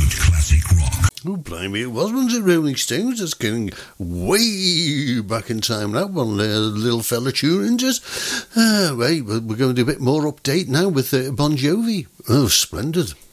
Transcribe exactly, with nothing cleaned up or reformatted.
Absolute classic rock. Oh, blimey, it was one of the Rolling Stones. That's going way back in time now. One uh, little fella tuning just. Uh, right, we're going to do a bit more update now with uh, Bon Jovi. Oh, splendid.